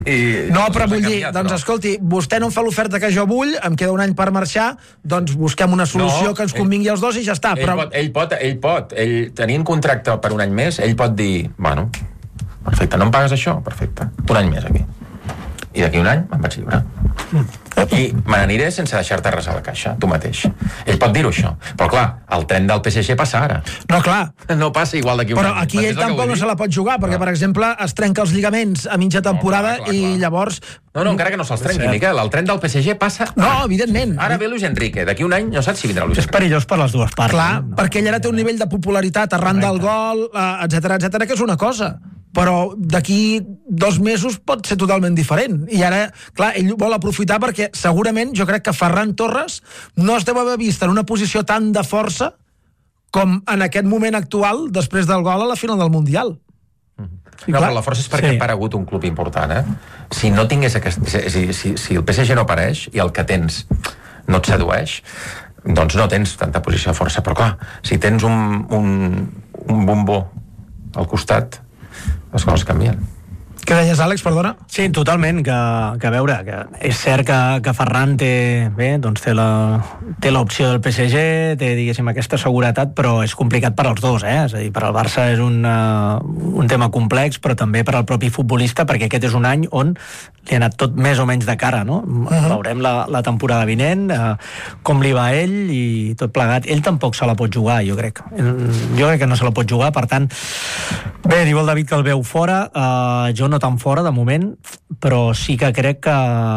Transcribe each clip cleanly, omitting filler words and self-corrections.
No, però vull dir, doncs escolti, vostè no em fa l'oferta que jo vull, em queda un any per marxar, doncs busquem una solució que ens convingui als dos i ja està. Ell pot, tenint contracte per un any més, ell pot dir, bueno, perfecte, no em pagues això? Perfecte, un any més aquí. I d'aquí un any me'n vaig lliure. I me n'aniré sense deixar-te res a la caixa, tu mateix. Ell pot dir-ho, això. Però clar, el tren del PSG passa ara. No, clar. No passa igual d'aquí un any. Però aquí ell tampoc no se la pot jugar, perquè, per exemple, es trenca els lligaments a mitja temporada i llavors... No, encara que no se'ls trenqui, Miquel. El tren del PSG passa... No, evidentment. Ara ve Luis Enrique. D'aquí un any no saps si vindrà Luis Enrique. És perillós per les dues parts. Clar, perquè ell ara té un nivell de popularitat arran del gol, etc, que és una cosa. Però d'aquí 2 mesos pot ser totalment diferent. I ara, clar, ell vol aprofitar perquè segurament jo crec que Ferran Torres no es deu haver vist en una posició tan de força com en aquest moment actual després del gol a la final del Mundial. No, però la força és perquè ha aparegut un club important, Si no tingués si el PSG no apareix i el que tens no et sedueix, doncs no tens tanta posició de força. Però clar, si tens un bombó al costat, les coses canvien. Què deies, Àlex, perdona? Sí, totalment, que a veure, que és cert que Ferran té l'opció del PSG, té, diguéssim, aquesta seguretat, però és complicat per als dos, És a dir, per al Barça és un tema complex, però també per al propi futbolista, perquè aquest és un any on li ha anat tot més o menys de cara, no? Veurem la temporada vinent, com li va a ell i tot plegat. Ell tampoc se la pot jugar, jo crec. Jo crec que no se la pot jugar, per tant, bé, diu el David que el veu fora, jo no tan fora de moment, però sí que crec que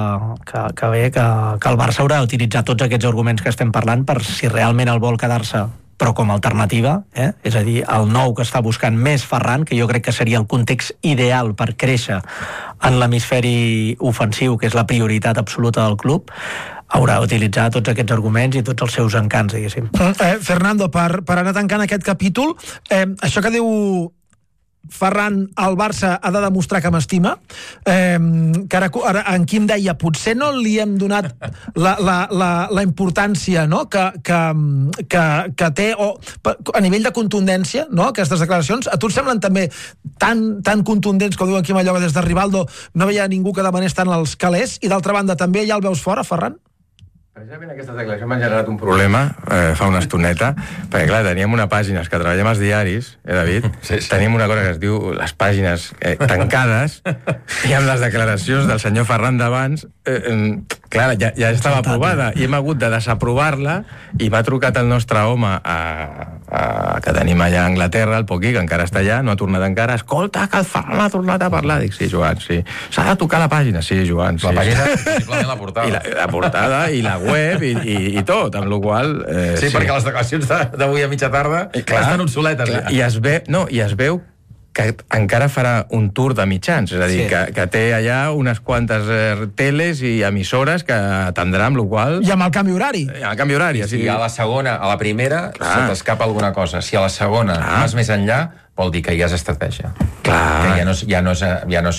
el Barça haurà d'utilitzar tots aquests arguments que estem parlant per si realment el vol quedar-se, però com a alternativa, és a dir, el nou que està buscant més Ferran, que jo crec que seria el context ideal per créixer en l'hemisferi ofensiu, que és la prioritat absoluta del club, haurà d'utilitzar tots aquests arguments i tots els seus encants, diguéssim. Fernando, per anar tancant aquest capítol, això que diu Ferran, el Barça ha de demostrar que m'estima, que ara en Quim deia, potser no li hem donat la importància, no?, que té, o a nivell de contundència, no?, aquestes declaracions. A tu et semblen també tan contundents, com diu aquí Mayoga des de Rivaldo, no veia ningú que demanés tant els calés, i d'altra banda també ja el veus fora, Ferran? Precisament aquesta declaració m'ha generat un problema fa una estoneta, perquè clar, teníem una pàgina, que treballem als diaris, David? Sí. Tenim una cosa que es diu les pàgines tancades, i amb les declaracions del senyor Ferran d'abans, clar, ja estava aprovada, i hem hagut de desaprovar-la, i m'ha trucat el nostre home que tenim allà a Anglaterra, el Poqui, que encara està allà, no ha tornat encara. Escolta, que el Ferran ha tornat a parlar. Dic, sí, Joan, sí. S'ha de tocar la pàgina. Sí, Joan, sí. La pàgina, possiblement la portada. La portada i la web i tot, amb la qual sí, perquè les declaracions d'avui a mitja tarda estan obsoletes. I es veu que encara farà un tour de mitjans, és a dir, que té allà unes quantes teles i emissores que atendrà, amb la qual... I amb el canvi horari. I amb el canvi horari, sí. I a la segona, a la primera, se t'escapa alguna cosa. Si a la segona vas més enllà, vol dir que hi has estratègia. Clar. Que ja no és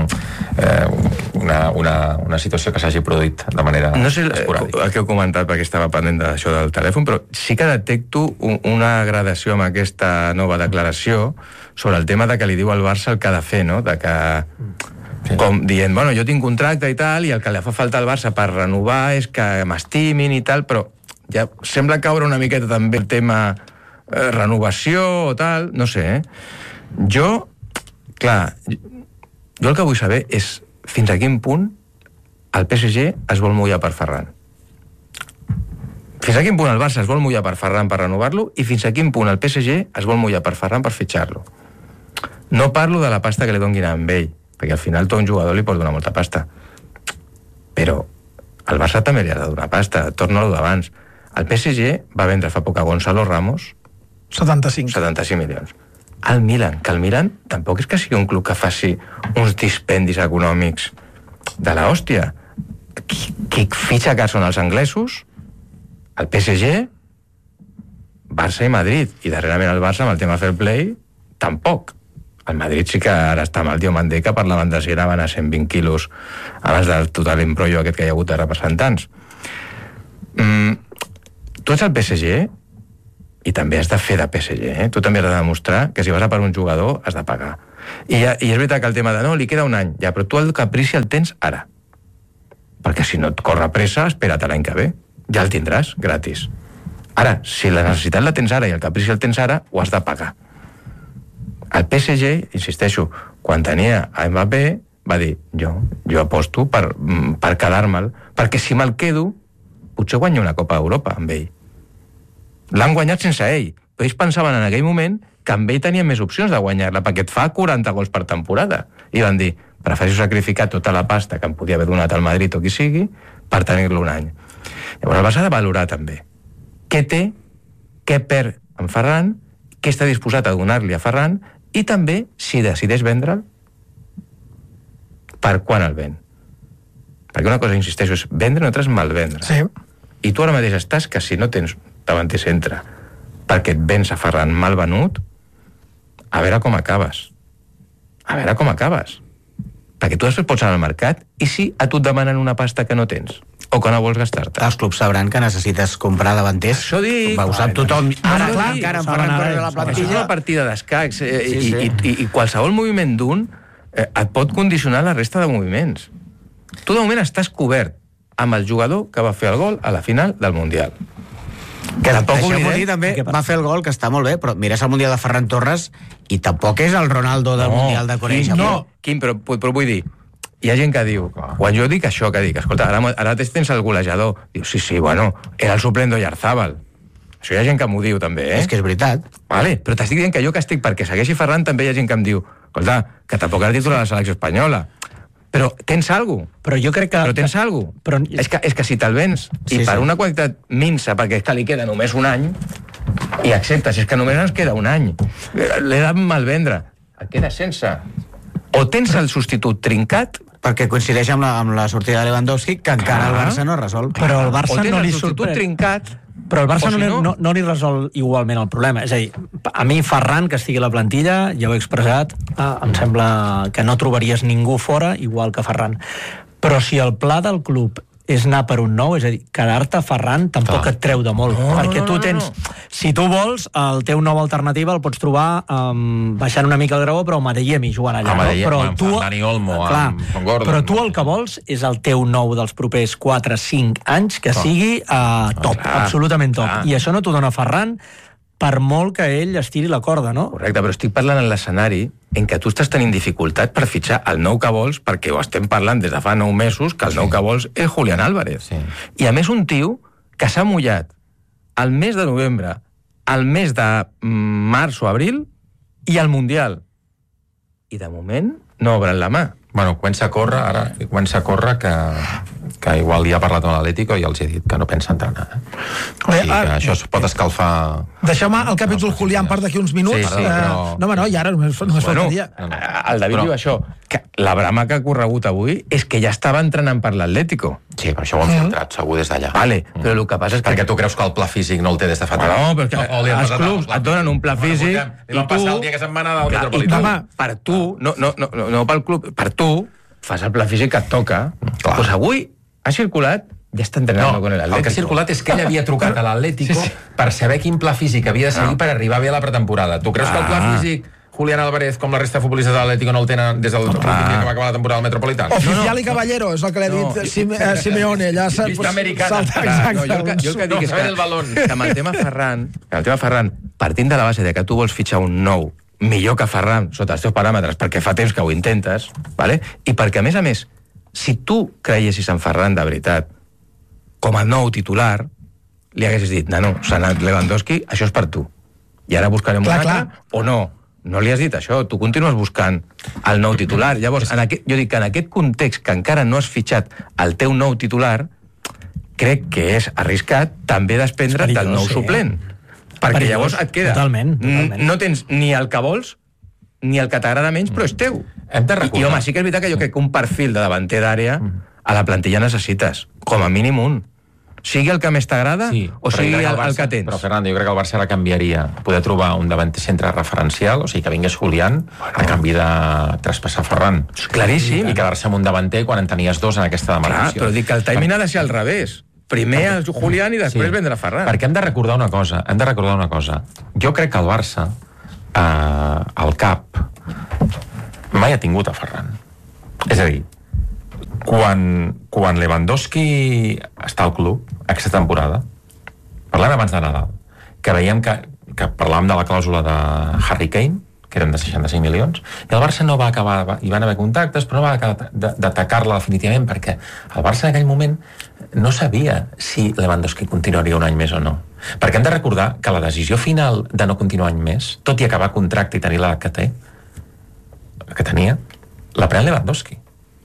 una situació que s'hagi produït de manera esporàdica. El que heu comentat, perquè estava pendent d'això del telèfon, però sí que detecto una gradació amb aquesta nova declaració sobre el tema de que li diu al Barça el que ha de fer, no? De que, com dient, bueno, jo tinc contracte i tal, i el que li fa falta al Barça per renovar és que m'estimin i tal, però ja sembla caure una miqueta també el tema renovació o tal, no sé, Jo, clar, jo el que vull saber és fins a quin punt el PSG es vol mullar per Ferran. Fins a quin punt el Barça es vol mullar per Ferran per renovar-lo i fins a quin punt el PSG es vol mullar per Ferran per fitxar-lo. No parlo de la pasta que li donguin a ell, perquè al final tot un jugador li pot donar molta pasta. Però al Barça també li ha de donar pasta, torno a lo d'abans. El PSG va vendre fa poc a Gonzalo Ramos 75 milions. El Milan, que el Milan tampoc és que sigui un club que faci uns dispendis econòmics de l'hòstia. Qui fitxa que són els anglesos, el PSG, Barça i Madrid, i darrerament el Barça amb el tema fair play tampoc. El Madrid sí que ara està amb el tio Mandé, que parlaven de si anaven a 120 quilos abans del total embrollo aquest que hi ha hagut de representants. Tu ets el PSG i també has de fer de PSG, Tu també has de demostrar que si vas a per un jugador has de pagar. I és veritat que el tema de no, li queda un any, ja, però tu el caprici el tens ara. Perquè si no et corre pressa, espera't l'any que ve. Ja el tindràs, gratis. Ara, si la necessitat la tens ara i el caprici el tens ara, ho has de pagar. El PSG, insisteixo, quan tenia a Mbappé, va dir, jo aposto per quedar-me'l, perquè si me'l quedo, potser guanyo una Copa d'Europa amb ell. L'han guanyat sense ell, però ells pensaven en aquell moment que amb ell tenia més opcions de guanyar-la, perquè et fa 40 gols per temporada. I van dir, prefereixo sacrificar tota la pasta que em podia haver donat al Madrid o qui sigui per tenir-lo un any. Llavors el Barça ha de valorar també què té, què perd en Ferran, què està disposat a donar-li a Ferran i també, si decideix vendre'l, per quan el ven. Perquè una cosa, insisteixo, és vendre, una altra és malvendre. Sí. I tu ara mateix estàs que si no tens davanter centre perquè et vens a Ferran mal venut, a veure com acabes. A veure com acabes. Perquè tu després pots anar al mercat i si a tu et demanen una pasta que no tens o que no vols gastar-te. Els clubs sabran que necessites comprar davanters. Això dic. Ho sap tothom. Ara, Això clar, dic. encara en Ferran Torres a la Això és plantilla. una partida d'escacs i qualsevol moviment d'un et pot condicionar la resta de moviments. Tu de moment estàs cobert amb el jugador que va fer el gol a la final del Mundial. Que tampoc Deixeu-m'ho dir, també va fer el gol, que està molt bé, però mires el Mundial de Ferran Torres i tampoc és el Ronaldo del Mundial de Corea. Quim, però vull dir, hi ha gent que diu, quan jo dic això, que dic, escolta, ara tens el golejador. Diu, sí, bueno, era el suplent d'Oyarzabal. Això hi ha gent que m'ho diu, també, És que és veritat. Vale, però t'estic dient que jo que estic perquè segueixi Ferran, també hi ha gent que em diu, escolta, que tampoc era titular de la selecció espanyola. Però tens alguna cosa. Però jo crec que... Però tens alguna cosa. És que si te'l vens i per una quantitat minsa, perquè és que li queda només un any, i acceptes, és que només ens queda un any, l'he de malvendre, et quedes sense. O tens el substitut trincat, Perquè coincideix amb la sortida de Lewandowski, que encara el Barça no resol. Però el Barça o tens no li el substitut sorprèn. trincat, Però el Barça o si no li resol igualment el problema. És a dir, a mi Ferran, que estigui a la plantilla, ja ho he expressat, em sembla que no trobaries ningú fora igual que Ferran. Però si el pla del club és anar per un nou, és a dir, quedar-te a Ferran tampoc et treu de molt, perquè tu tens, si tu vols, el teu nou alternativa el pots trobar baixant una mica el graó, però amb Adeyemi jugant allà, però tu, Dani Olmo, clar, amb Gordon, però tu el que vols és el teu nou dels propers 4-5 anys que sigui top, absolutament top, i això no t'ho dona Ferran per molt que ell estiri la corda, no? correcte, però estic parlant en l'escenari en què tu estàs tenint dificultat per fitxar el nou que vols, perquè ho estem parlant des de fa 9 mesos, que el nou que vols és Julián Álvarez. Sí. I a més un tio que s'ha mullat al mes de novembre, al mes de març o abril i al Mundial. I de moment no obren la mà. Bueno, comença a córrer que igual ja ha parlat amb l'Atlético i els he dit que no pensa entrenar. O sigui que això es pot escalfar... Deixeu-me el capítol Julián per d'aquí uns minuts. Sí, però... No, i ara només faltaria. El David diu això, que la brama que ha corregut avui és que ja estava entrenant per l'Atlético. Sí, però això ho han filtrat segur des d'allà. Vale, però el que passa és que... Perquè tu creus que el pla físic no el té des de fa temps? No, perquè els clubs et donen un pla físic i va passar el dia que se'n va anar del Metropolità. Per tu, no pel club, per tu, fas el pla físic que et toca. Doncs avui ha circulat, ja està entrenant con l'Atlético. El que ha circulat és que ell havia trucat a l'Atlético per saber quin pla físic havia de seguir per arribar bé a la pretemporada. Tu creus que el pla físic Julián Álvarez, com la resta de futbolistes de l'Atlético, no el tenen des del dia que va acabar la temporada al Metropolità? Oficial i caballero, és el que li ha dit Simeone. Vista americana. Jo el que dic és que amb el tema Ferran, partint de la base de que tu vols fitxar un nou millor que Ferran, sota els teus paràmetres, perquè fa temps que ho intentes, vale? I perquè, a més, si tu creiessis en Ferran de veritat, com a nou titular, li haguessis dit, nano, s'ha anat Lewandowski, això és per tu. I ara buscarem un altre, o no. No li has dit això, tu continues buscant el nou titular. Llavors, jo dic que en aquest context que encara no has fitxat el teu nou titular, crec que és arriscat també desprendre't del nou suplent. Perquè llavors et queda... Totalment. No tens ni el que vols, ni el que t'agrada menys, però és teu. Hem de recordar... I home, sí que és veritat que jo crec que un perfil de davanter d'àrea a la plantilla necessites, com a mínim un. Sigui el que més t'agrada o sigui el que tens. Però, Fernando, jo crec que el Barça ara canviaria poder trobar un davanter centre referencial, o sigui, que vingués Julián a canvi de traspassar Ferran. Claríssim. I quedar-se amb un davanter quan en tenies dos en aquesta demarcació. Però dic que el timing ha de ser al revés. Primer el Julián i després vendre Ferran. Perquè hem de recordar una cosa, Jo crec que el Barça, al cap, mai ha tingut a Ferran. És a dir, quan Lewandowski està al club, aquesta temporada, parlant abans de Nadal, que veiem que parlàvem de la clàusula de Harry Kane, que eren de 65 milions, i el Barça no va acabar, hi van haver contactes, però no va acabar d'atacar-la definitivament, perquè el Barça en aquell moment no sabia si Lewandowski continuaria un any més o no. Perquè hem de recordar que la decisió final de no continuar un any més, tot i acabar contracte i tenir la que tenia, la pren Lewandowski.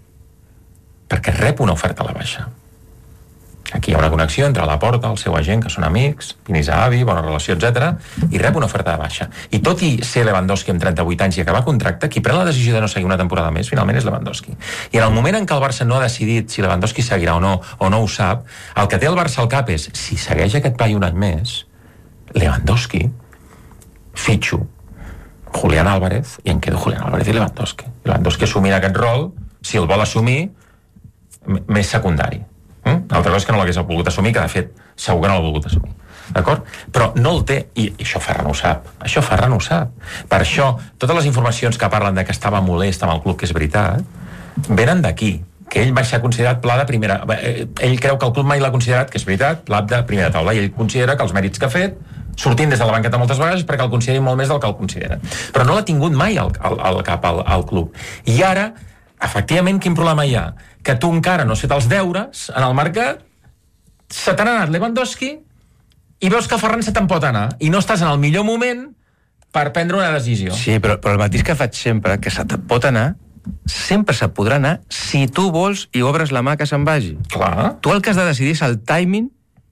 Perquè rep una oferta a la baixa. Aquí hi ha una connexió entre Laporta, el seu agent, que són amics, Pini Zahavi, bona relació, etc, i rep una oferta de baixa. I tot i ser Lewandowski amb 38 anys i acabar contracte, qui pren la decisió de no seguir una temporada més, finalment és Lewandowski. I en el moment en què el Barça no ha decidit si Lewandowski seguirà o no ho sap, el que té el Barça al cap és, si segueix aquest paio un any més, Lewandowski, fitxo Julián Álvarez, i em quedo Julián Álvarez i Lewandowski. Lewandowski assumirà aquest rol, si el vol assumir, més secundari. L'altra cosa és que no l'hagués volgut assumir, que de fet segur que no l'ha volgut assumir, d'acord? Però no el té, i això Ferran ho sap, per això totes les informacions que parlen de que estava molest amb el club, que és veritat, venen d'aquí, que ell va ser considerat pla de primera, ell creu que el club mai l'ha considerat, que és veritat, pla de primera taula, i ell considera que els mèrits que ha fet, sortint des de la banqueta moltes vegades, perquè el considerin molt més del que el consideren, però no l'ha tingut mai al cap al club. I ara, efectivament, quin problema hi ha? Que tu encara no has fet els deures en el mercat, se t'ha anat Lewandowski i veus que Ferran se te'n pot anar i no estàs en el millor moment per prendre una decisió. Sí, però el matís que faig sempre, que se te'n pot anar, sempre se podrà anar si tu vols i obres la mà que se'n vagi. Clar. Tu el que has de decidir és el timing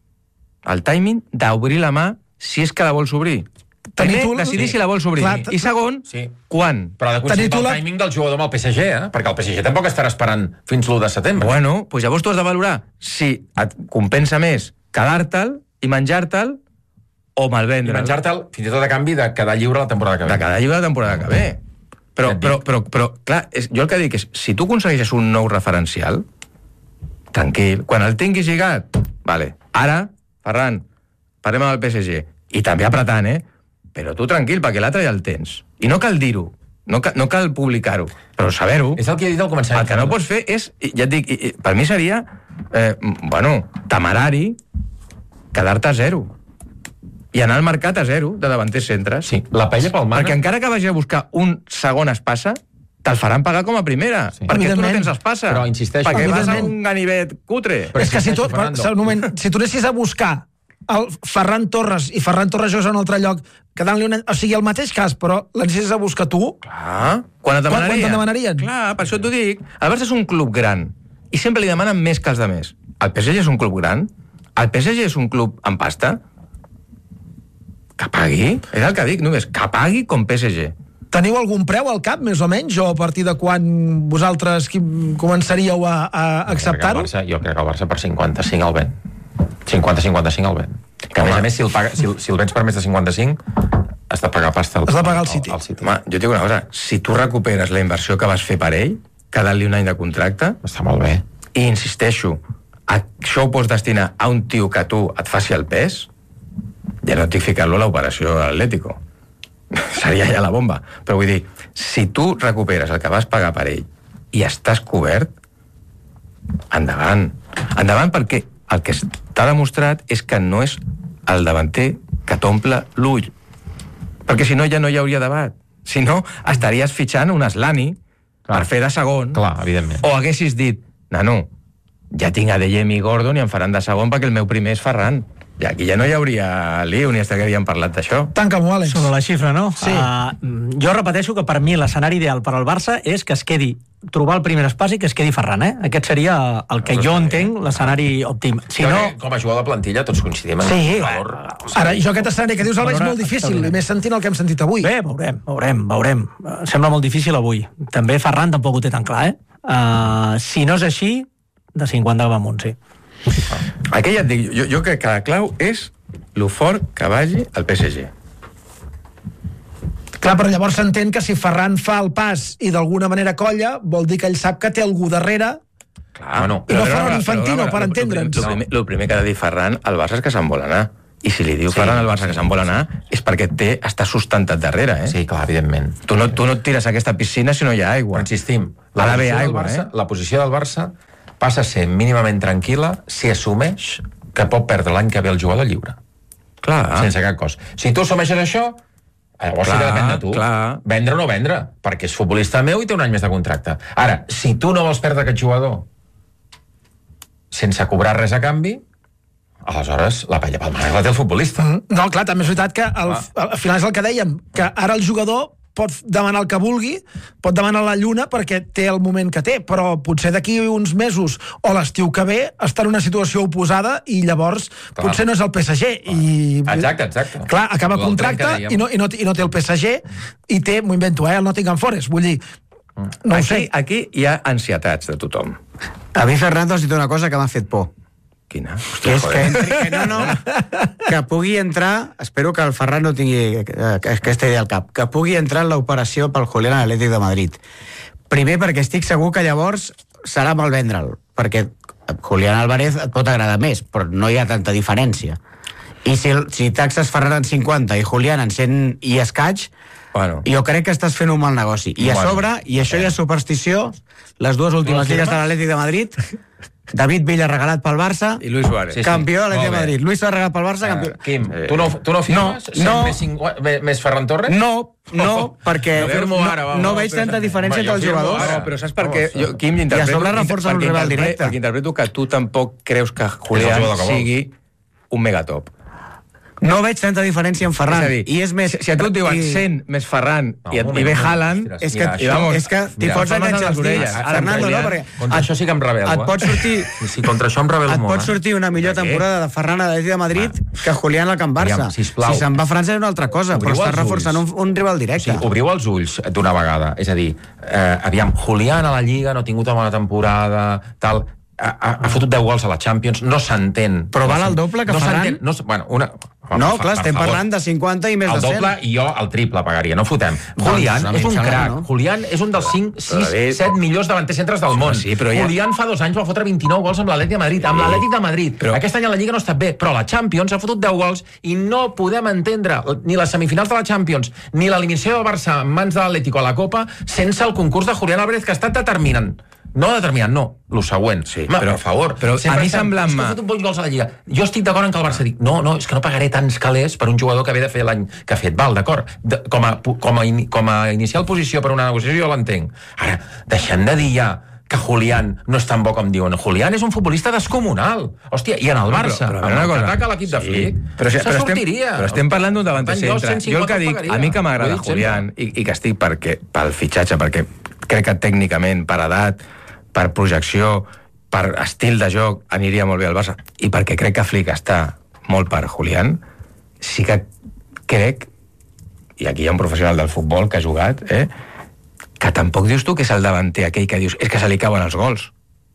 d'obrir la mà si és que la vols obrir. Primer, decidir si la vols obrir. Clar, I segon, quan? Però ha de considerar el timing del jugador amb el PSG, perquè el PSG tampoc estarà esperant fins l'1 de setembre. Bueno, doncs llavors tu has de valorar si et compensa més quedar-te'l i menjar-te'l o malvendre'l. I menjar-te'l fins i tot a canvi de quedar lliure la temporada que ve. De quedar lliure la temporada que ve. Però clar, jo el que dic és, si tu aconsegueixes un nou referencial, tranquil, quan el tinguis lligat, vale, ara, Ferran, parlem amb el PSG, i també apretant, però tu tranquil, perquè l'altre ja el tens. I no cal dir-ho, no cal publicar-ho, però saber-ho. És el que he dit al començament. El que no pots fer és, ja et dic, per mi seria, temerari, quedar-te a 0. I anar al mercat a 0, de davanters centres. Sí, la paella pel mana. Perquè encara que vagi a buscar un segon espasa, te'l faran pagar com a primera, perquè tu no tens espasa. Però insisteixo. Perquè vas a un ganivet cutre. És que si tu anessis a buscar el Ferran Torres i Ferran Torres Josa en un altre lloc, quedant-li o sigui, el mateix cas, però l'anessis a buscar tu, clar, quan et demanarien? Clar, per això t'ho dic. El Barça és un club gran i sempre li demanen més que els altres. El PSG és un club gran, el PSG és un club amb pasta, que pagui, és el que dic només, que pagui com PSG. Teniu algun preu al cap, més o menys, o a partir de quan vosaltres començaríeu a acceptar-ho? Jo crec que el Barça per 55 el ven. 50-55 el ven. Que a més, si el vens per més de 55, has de pagar pasta has de pagar al City. Home, jo et dic una cosa, si tu recuperes la inversió que vas fer per ell, quedant-li un any de contracte, està molt bé. I insisteixo, això ho pots destinar a un tio que tu et faci el pes, ja no et dic ficar-lo a l'operació Atlético. Seria ja la bomba. Però vull dir, si tu recuperes el que vas pagar per ell i estàs cobert, endavant. Endavant, perquè el que t'ha demostrat és que no és el davanter que t'omple l'ull. Perquè si no ja no hi hauria debat. Si no, estaries fitxant un Aslani per fer de segon. Clar, evidentment. O haguessis dit, nano, ja tinc a Deyem i Gordon i em faran de segon perquè el meu primer és Ferran. I aquí ja no hi hauria lío ni estaríem parlat d'això. Tanca-m'ho, Àlex. Sobre la xifra, no? Sí. Jo repeteixo que per mi l'escenari ideal per al Barça és que es quedi, trobar el primer espai i que es quedi Ferran, Aquest seria el que jo entenc l'escenari òptim. Si no... Com a jugador de plantilla tots coincidim en sí, valor. Ara, jo aquest escenari que dius el veig molt difícil, i més sentint el que hem sentit avui. Bé, veurem. Sembla molt difícil avui. També Ferran tampoc ho té tan clar, Si no és així, de 50 va amunt, sí. Aquí ja et dic, jo crec que la clau és lo fort que vagi al PSG. Clar, però llavors s'entén que si Ferran fa el pas i d'alguna manera colla, vol dir que ell sap que té algú darrere. Clar, no. I no farà un Infantino, per entendre'ns. El primer que ha de dir Ferran al Barça és que se'n vol anar. I si li diu Ferran al Barça que se'n vol anar, és perquè està sustentat darrere, Sí, clar, evidentment. Tu no et tires a aquesta piscina si no hi ha aigua. Però insistim, la posició del Barça passa a ser mínimament tranquil·la si assumeix que pot perdre l'any que ve el jugador lliure. Clar. Sense cap cost. Si tu assumeixes això, llavors sí que depèn de tu. Clar. Vendre o no vendre, perquè és futbolista meu i té un any més de contracte. Ara, si tu no vols perdre aquest jugador sense cobrar res a canvi, aleshores la paella pel mànec la té el futbolista. No, clar, també és veritat que al final és el que dèiem, que ara el jugador pot demanar el que vulgui, pot demanar la lluna perquè té el moment que té, però potser d'aquí uns mesos o l'estiu que ve està en una situació oposada i llavors potser no és el PSG. I, exacte. Clar, acaba contracte i no té el PSG i té, m'ho invento, el Nottingham Forest, vull dir, no ho sé. Aquí hi ha ansietats de tothom. A mi, Fernando, has dit una cosa que m'ha fet por. Quina? Que és que entri, que pugui entrar, espero que el Ferran no tingui aquesta idea al cap, que pugui entrar en l'operació pel Julián a l'Atlètic de Madrid. Primer perquè estic segur que llavors serà mal vendre'l, perquè Julián Álvarez et pot agradar més, però no hi ha tanta diferència. I si taxes Ferran en 50 i Julián en 100 i escaig, jo crec que estàs fent un mal negoci. I a sobre, i això ja és superstició, les dues últimes lligues de l'Atlètic de Madrid, David Villa regalat pel Barça i Luis Suárez, campió de l'Atlètic de Madrid. Luis Suárez regalat pel Barça, campió. Quim, tu no firmes? Més Ferran Torres? No, perquè no veig tanta diferència entre els jugadors. Però saps per què? Quim, i a sobre reforça un rival directe. Perquè interpreto que tu tampoc creus que Julián sigui un megatop. No veig tanta diferència en Ferran. És a dir, i és més, si a tu et diuen 100 més Ferran i ve Haaland, és que t'hi pots enganxar els dits. Fernando, no? Perquè contra això sí que em rebel·lo. Et pot sortir... Si contra això em rebel·lo molt. Et pot sortir una millor temporada de Ferran a l'Atlètic de Madrid que Julián al Camp Barça. Si se'n va a França és una altra cosa, però està reforçant un rival directe. Obriu els ulls d'una vegada. És a dir, aviam, Julián a la Lliga no ha tingut una bona temporada, tal... Ha fotut 10 gols a la Champions, no s'entén. Però val el doble que Ferran? No, clar, estem parlant de 50 i més de 100. El doble i jo el triple pagaria, no fotem. Julián és un crac. Julián és un dels 5, 6, 7 millors davanters centres del món. Julián fa 2 anys va fotre 29 gols amb l'Atlètic de Madrid. Amb l'Atlètic de Madrid. Aquest any a la Lliga no ha estat bé, però a la Champions ha fotut 10 gols i no podem entendre ni les semifinals de la Champions ni l'eliminació del Barça en mans de l'Atlético a la Copa sense el concurs de Julián Álvarez, que ha estat determinant. No determinant, no. Lo següent. Sí, però, per favor. Però a mi semblant-me... És que ha fotut gols a la Lliga. Jo estic d'acord en que el Barça dic no, és que no pagaré tants calés per un jugador que ve de fer l'any que ha fet. Val, d'acord. Com a inicial posició per una negociació jo l'entenc. Ara, deixem de dir ja que Julián no és tan bo com diuen. Julián és un futbolista descomunal. Hòstia, i en el Barça, amb el que ataca l'equip de Flick, se sortiria. Però estem parlant d'un davanter centre. Jo el que dic, a mi que m'agrada Julián, i que estic pel fitxatge, perquè crec que tècnicament, per edat, per projecció, per estil de joc, aniria molt bé al Barça, i perquè crec que Flick està molt per Julián, sí que crec, i aquí hi ha un professional del futbol que ha jugat, que tampoc dius tu que és el davanter aquell que dius és que se li cauen els gols.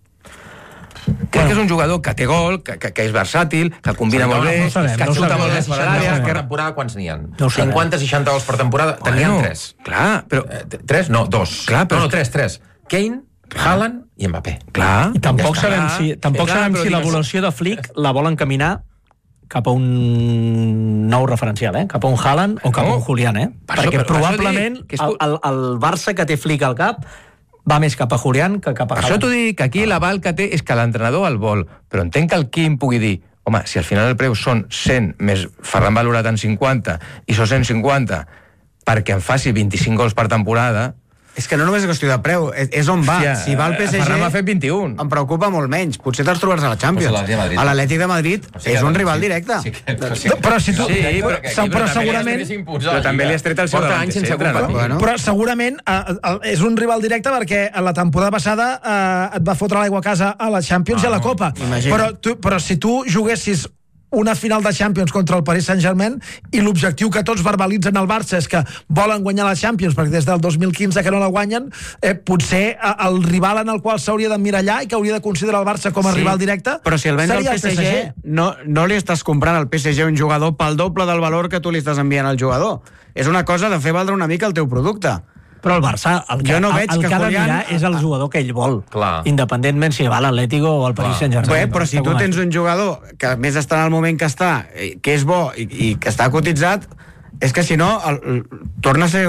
Crec que és un jugador que té gol, que és versàtil, que combina molt bé, que xuta molt bé fora l'àrea. Per temporada quants n'hi ha? 50-60 gols per temporada? Tenien 3. Clar, però... 3? No, 2. No, 3. Kane, Haaland i Mbappé. Clar. I tampoc sabem si l'evolució de Flick la vol encaminar cap a un nou referencial, cap a un Haaland o cap a un Julián, perquè probablement el Barça que té Flick al cap va més cap a Julián que cap a Haaland. Això t'ho dic, que aquí l'aval que té és que l'entrenador el vol, però entenc que el Quim pugui dir home, si al final el preu són 100 més Ferran valorat en 50 i són 150 perquè em faci 25 gols per temporada. És que no només és qüestió de preu, és on va. Si va al PSG, Ferran m'ha fet 21. Em preocupa molt menys. Potser te'ls trobaràs a la Champions. A l'Atlètic de Madrid és un rival directe. Però si tu... Però segurament... Però també li has tret el seu davanter centre. Però segurament és un rival directe perquè la temporada passada et va fotre l'aigua a casa a la Champions i a la Copa. Però si tu juguessis una final de Champions contra el Paris Saint-Germain i l'objectiu que tots verbalitzen al Barça és que volen guanyar la Champions perquè des del 2015 que no la guanyen, potser el rival en el qual s'hauria d'emmirallar i que hauria de considerar el Barça com a rival directe però si el vens al PSG no li estàs comprant al PSG un jugador pel doble del valor que tu li estàs enviant al jugador. És una cosa de fer valdre una mica el teu producte. Però el Barça, el que, Jo no veig el que que ha de Julián- mirar és el jugador que ell vol. Clar. Independentment si va a l'Atlético o al Paris Saint-Germain. Però si tu tens un jugador que a més està en el moment que està, que és bo i que està cotitzat, és que si no torna a ser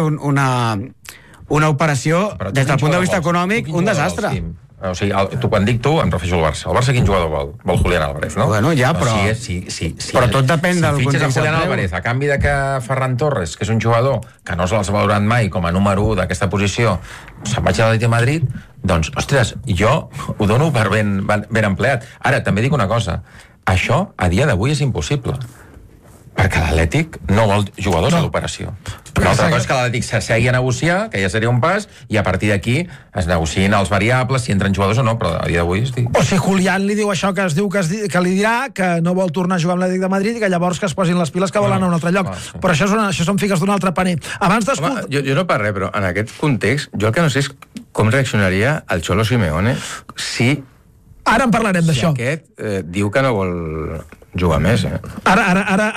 una operació, des del punt de vista econòmic, un desastre. O sigui, quan dic tu, em refereixo al Barça. El Barça quin jugador vol? Vol Julián Álvarez, no? Bueno, ja, però... Però tot depèn del context. Si fitxes a Julián del preu. Álvarez a canvi de que Ferran Torres, que és un jugador que no se'ls ha valorat mai com a número 1 d'aquesta posició, se'n vaig a l'Atlètic de Madrid, doncs, ostres, jo ho dono per ben empleat. Ara, també dic una cosa. Això, a dia d'avui, és impossible. Perquè l'Atlètic no vol jugadors a l'operació. Una altra cosa és que l'Atlètic s'assegui a negociar, que ja seria un pas, i a partir d'aquí es negocien els variables, si entren jugadors o no, però a dia d'avui... O si Julián li diu això que es diu que li dirà, que no vol tornar a jugar amb l'Atlètic de Madrid i que llavors que es posin les piles que volen a un altre lloc. Sí. Però això són figues d'un altre paner. Abans d'escoltar... Jo no per res, però en aquest context, jo el que no sé és com reaccionaria el Cholo Simeone si Ara en parlarem d'això. aquest diu que no vol jugar més, Ara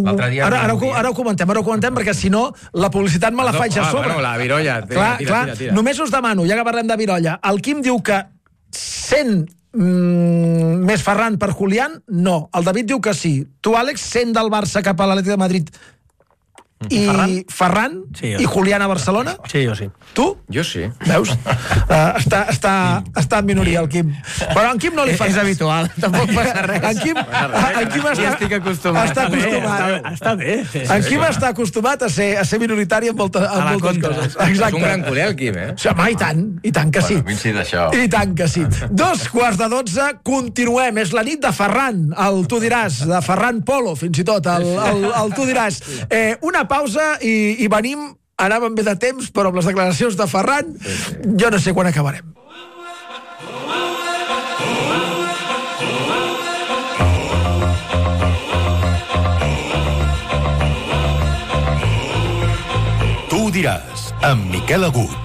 ho comentem, perquè si no la publicitat me la faig a sobre. Bueno, la Virolla. Clar. Només us demano, ja que parlem de Virolla, el Quim diu que sent més Ferran per Julián, no. El David diu que sí. Tu, Àlex, sent del Barça cap a l'Atlètic de Madrid i Ferran Sí, i Julián a Barcelona? Sí, jo sí. Tu? Jo sí. Veus? Està en minoria el Quim. Però en Quim no li fa És habitual, tampoc passa res. En Quim Ja estic acostumat. està acostumat. Està bé. En Quim està acostumat a ser minoritari en moltes coses. És Exacte. un gran culer, el Quim, O sigui, home, i tant que sí. Bueno, vinci d'això. I tant que sí. 2:15, continuem. És la nit de Ferran, el tu diràs, de Ferran Polo, fins i tot, el tu diràs. Una pausa i venim, anàvem bé de temps, però amb les declaracions de Ferran, jo no sé quan acabarem. Tu diràs, amb Miquel Agut.